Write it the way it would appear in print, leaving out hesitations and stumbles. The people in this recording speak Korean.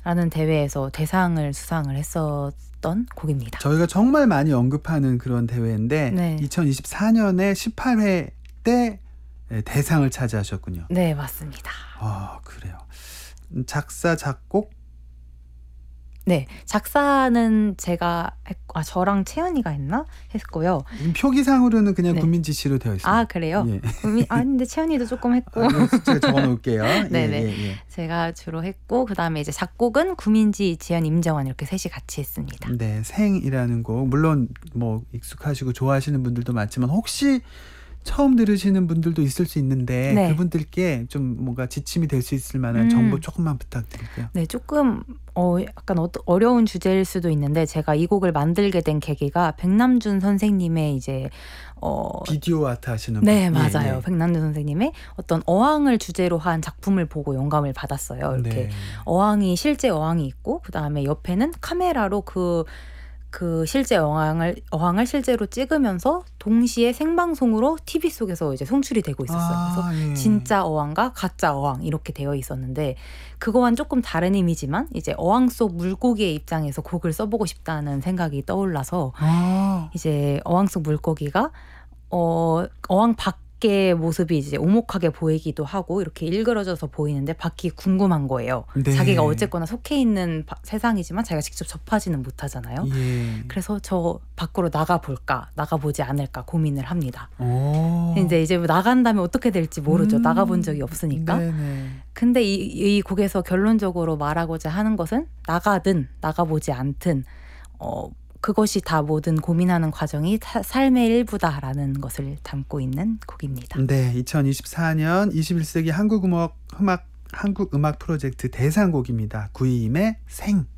라는 대회에서 대상을 수상을 했었던 곡입니다. 저희가 정말 많이 언급하는 그런 대회인데 네. 2024년에 18회 때 대상을 차지하셨군요. 네, 맞습니다. 그래요. 작사, 작곡? 네, 작사는 제가 했고, 저랑 채연이가 했고요. 표기상으로는 그냥 네. 구민지 씨로 되어 있습니다. 그래요? 예. 근데 채연이도 조금 했고. 제가 적어놓을게요. 네네. 예. 제가 주로 했고, 그 다음에 이제 작곡은 구민지, 지연, 임정환 이렇게 셋이 같이 했습니다. 네, 생이라는 곡 물론 뭐 익숙하시고 좋아하시는 분들도 많지만 혹시 처음 들으시는 분들도 있을 수 있는데 네. 그분들께 좀 뭔가 지침이 될 수 있을 만한 정보 조금만 부탁드릴게요. 네, 조금 약간 어려운 주제일 수도 있는데 제가 이 곡을 만들게 된 계기가 백남준 선생님의 이제 비디오 아트 하시는 네, 분. 맞아요. 예. 백남준 선생님의 어떤 어항을 주제로 한 작품을 보고 영감을 받았어요. 이렇게 네. 어항이 실제 어항이 있고 그 다음에 옆에는 카메라로 그 실제 어항을 실제로 찍으면서 동시에 생방송으로 TV 속에서 이제 송출이 되고 있었어요. 그래서 예. 진짜 어항과 가짜 어항 이렇게 되어 있었는데 그거와는 조금 다른 의미지만 이제 어항 속 물고기의 입장에서 곡을 써보고 싶다는 생각이 떠올라서 이제 어항 속 물고기가 어항 밖의 모습이 이제 오목하게 보이기도 하고 이렇게 일그러져서 보이는데 밖이 궁금한 거예요. 네. 자기가 어쨌거나 속해 있는 세상이지만 자기가 직접 접하지는 못하잖아요. 예. 그래서 저 밖으로 나가볼까 나가보지 않을까 고민을 합니다. 오. 근데 이제 나간다면 어떻게 될지 모르죠. 나가본 적이 없으니까. 네네. 근데 이 곡에서 결론적으로 말하고자 하는 것은 나가든 나가보지 않든 그것이 다 모든 고민하는 과정이 삶의 일부다라는 것을 담고 있는 곡입니다. 네, 2024년 21세기 한국 음악 프로젝트 대상곡입니다. 구이임의 생.